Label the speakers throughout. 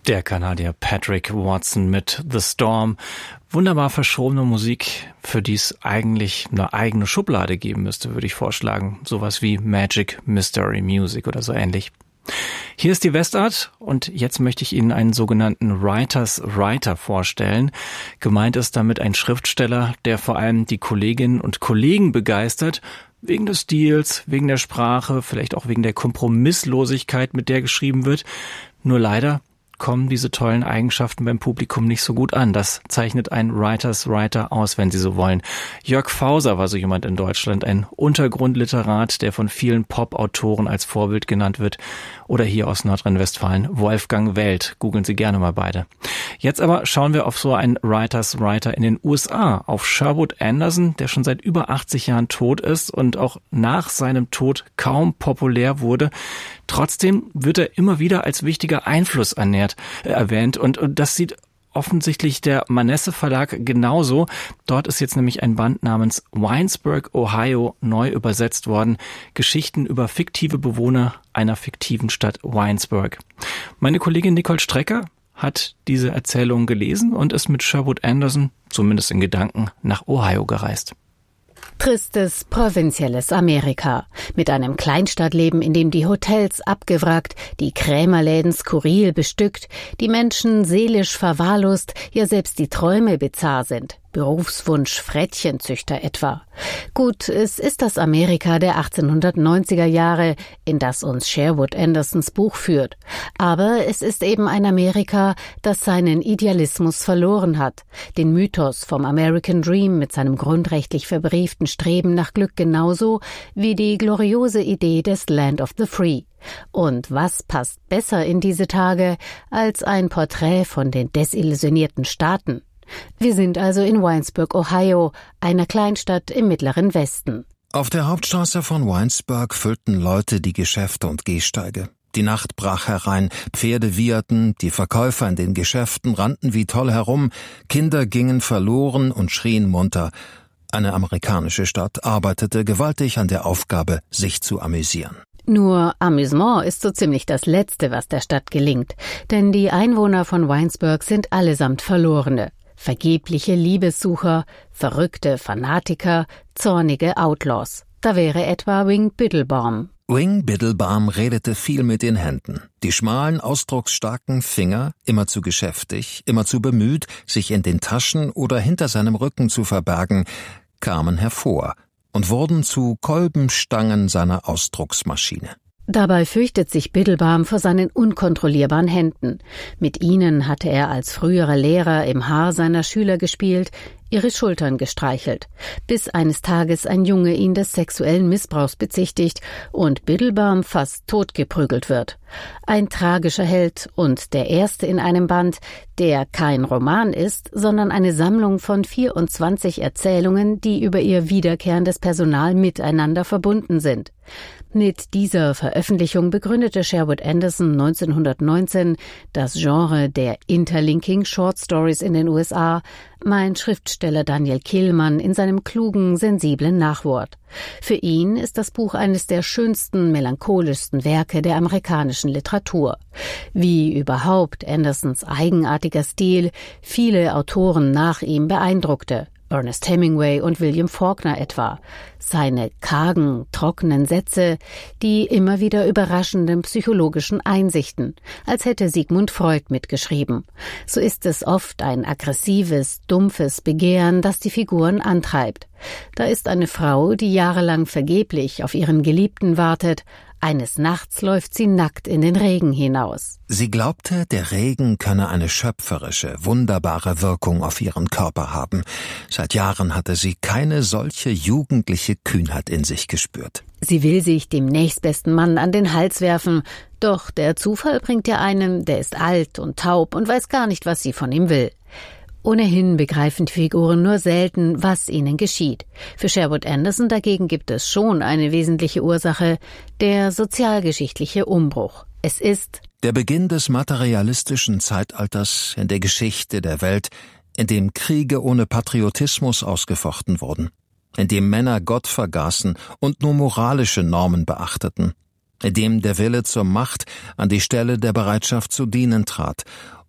Speaker 1: Der Kanadier Patrick Watson mit The Storm. Wunderbar verschobene Musik, für die es eigentlich eine eigene Schublade geben müsste, würde ich vorschlagen. Sowas wie Magic Mystery Music oder so ähnlich. Hier ist die Westart und jetzt möchte ich Ihnen einen sogenannten Writers Writer vorstellen. Gemeint ist damit ein Schriftsteller, der vor allem die Kolleginnen und Kollegen begeistert, wegen des Stils, wegen der Sprache, vielleicht auch wegen der Kompromisslosigkeit, mit der geschrieben wird. Nur leider kommen diese tollen Eigenschaften beim Publikum nicht so gut an. Das zeichnet ein Writers Writer aus, wenn Sie so wollen. Jörg Fauser war so jemand in Deutschland, ein Untergrundliterat, der von vielen Pop-Autoren als Vorbild genannt wird. Oder hier aus Nordrhein-Westfalen, Wolfgang Welt. Googeln Sie gerne mal beide. Jetzt aber schauen wir auf so einen Writers Writer in den USA, auf Sherwood Anderson, der schon seit über 80 Jahren tot ist und auch nach seinem Tod kaum populär wurde. Trotzdem wird er immer wieder als wichtiger Einfluss erwähnt und das sieht offensichtlich der Manesse Verlag genauso. Dort ist jetzt nämlich ein Band namens Winesburg, Ohio neu übersetzt worden. Geschichten über fiktive Bewohner einer fiktiven Stadt Winesburg. Meine Kollegin Nicole Strecker hat diese Erzählung gelesen und ist mit Sherwood Anderson, zumindest in Gedanken, nach Ohio gereist.
Speaker 2: Tristes, provinzielles Amerika. Mit einem Kleinstadtleben, in dem die Hotels abgewrackt, die Krämerläden skurril bestückt, die Menschen seelisch verwahrlost, ja selbst die Träume bizarr sind. Berufswunsch Frettchenzüchter etwa. Gut, es ist das Amerika der 1890er Jahre, in das uns Sherwood Andersons Buch führt. Aber es ist eben ein Amerika, das seinen Idealismus verloren hat. Den Mythos vom American Dream mit seinem grundrechtlich verbrieften Streben nach Glück genauso wie die gloriose Idee des Land of the Free. Und was passt besser in diese Tage als ein Porträt von den desillusionierten Staaten? Wir sind also in Winesburg, Ohio, einer Kleinstadt im mittleren Westen.
Speaker 3: Auf der Hauptstraße von Winesburg füllten Leute die Geschäfte und Gehsteige. Die Nacht brach herein, Pferde wieherten, die Verkäufer in den Geschäften rannten wie toll herum, Kinder gingen verloren und schrien munter. Eine amerikanische Stadt arbeitete gewaltig an der Aufgabe, sich zu amüsieren.
Speaker 2: Nur Amüsement ist so ziemlich das Letzte, was der Stadt gelingt, denn die Einwohner von Winesburg sind allesamt Verlorene. Vergebliche Liebessucher, verrückte Fanatiker, zornige Outlaws. Da wäre etwa Wing Biddlebaum.
Speaker 3: Wing Biddlebaum redete viel mit den Händen. Die schmalen, ausdrucksstarken Finger, immer zu geschäftig, immer zu bemüht, sich in den Taschen oder hinter seinem Rücken zu verbergen, kamen hervor und wurden zu Kolbenstangen seiner Ausdrucksmaschine.
Speaker 2: Dabei fürchtet sich Biddlebaum vor seinen unkontrollierbaren Händen. Mit ihnen hatte er als früherer Lehrer im Haar seiner Schüler gespielt, ihre Schultern gestreichelt, bis eines Tages ein Junge ihn des sexuellen Missbrauchs bezichtigt und Biddlebaum fast totgeprügelt wird. Ein tragischer Held und der erste in einem Band, der kein Roman ist, sondern eine Sammlung von 24 Erzählungen, die über ihr wiederkehrendes Personal miteinander verbunden sind. Mit dieser Veröffentlichung begründete Sherwood Anderson 1919 das Genre der Interlinking Short Stories in den USA, meint Schriftsteller Daniel Kehlmann in seinem klugen, sensiblen Nachwort. Für ihn ist das Buch eines der schönsten, melancholischsten Werke der amerikanischen Literatur. Wie überhaupt Andersons eigenartiger Stil viele Autoren nach ihm beeindruckte. Ernest Hemingway und William Faulkner etwa. Seine kargen, trockenen Sätze, die immer wieder überraschenden psychologischen Einsichten, als hätte Sigmund Freud mitgeschrieben. So ist es oft ein aggressives, dumpfes Begehren, das die Figuren antreibt. Da ist eine Frau, die jahrelang vergeblich auf ihren Geliebten wartet. Eines Nachts läuft sie nackt in den Regen hinaus.
Speaker 3: Sie glaubte, der Regen könne eine schöpferische, wunderbare Wirkung auf ihren Körper haben. Seit Jahren hatte sie keine solche jugendliche Kühnheit in sich gespürt.
Speaker 2: Sie will sich dem nächstbesten Mann an den Hals werfen, doch der Zufall bringt ihr einen, der ist alt und taub und weiß gar nicht, was sie von ihm will. Ohnehin begreifen die Figuren nur selten, was ihnen geschieht. Für Sherwood Anderson dagegen gibt es schon eine wesentliche Ursache, der sozialgeschichtliche Umbruch. Es ist
Speaker 3: der Beginn des materialistischen Zeitalters in der Geschichte der Welt, in dem Kriege ohne Patriotismus ausgefochten wurden, in dem Männer Gott vergaßen und nur moralische Normen beachteten, in dem der Wille zur Macht an die Stelle der Bereitschaft zu dienen trat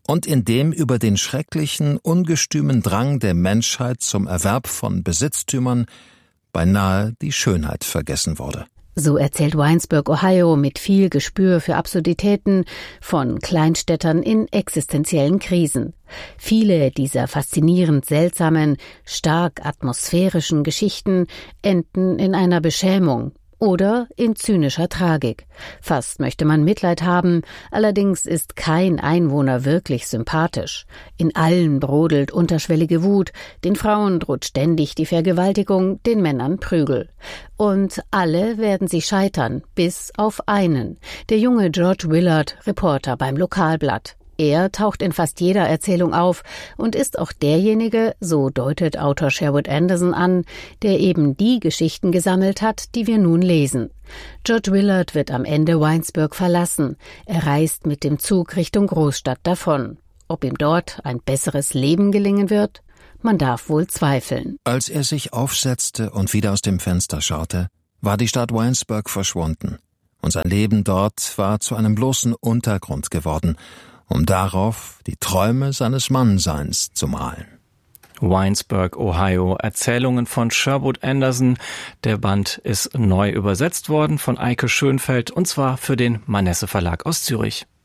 Speaker 3: und in dem über den schrecklichen, ungestümen Drang der Menschheit zum Erwerb von Besitztümern beinahe die Schönheit vergessen wurde.
Speaker 2: So erzählt Winesburg, Ohio, mit viel Gespür für Absurditäten von Kleinstädtern in existenziellen Krisen. Viele dieser faszinierend seltsamen, stark atmosphärischen Geschichten enden in einer Beschämung oder in zynischer Tragik. Fast möchte man Mitleid haben, allerdings ist kein Einwohner wirklich sympathisch. In allen brodelt unterschwellige Wut, den Frauen droht ständig die Vergewaltigung, den Männern Prügel. Und alle werden sie scheitern, bis auf einen, der junge George Willard, Reporter beim Lokalblatt. Er taucht in fast jeder Erzählung auf und ist auch derjenige, so deutet Autor Sherwood Anderson an, der eben die Geschichten gesammelt hat, die wir nun lesen. George Willard wird am Ende Winesburg verlassen. Er reist mit dem Zug Richtung Großstadt davon. Ob ihm dort ein besseres Leben gelingen wird? Man darf wohl zweifeln.
Speaker 3: Als er sich aufsetzte und wieder aus dem Fenster schaute, war die Stadt Winesburg verschwunden. Und sein Leben dort war zu einem bloßen Untergrund geworden, um darauf die Träume seines Mannseins zu malen.
Speaker 1: Winesburg, Ohio, Erzählungen von Sherwood Anderson. Der Band ist neu übersetzt worden von Eike Schönfeld, und zwar für den Manesse Verlag aus Zürich.